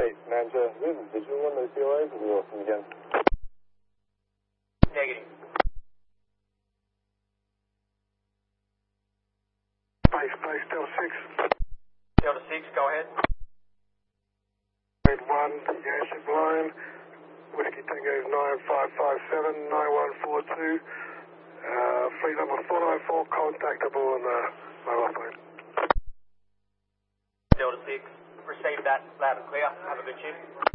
Manager, this is visual on the COA. Can you listen again? Negative. Space, Delta 6. Delta 6, go ahead. 1, the airship line. Whiskey Tango 9557 9142. Fleet number 494, contactable on the mobile phone. Delta 6, receive that loud and clear. Have a good shift.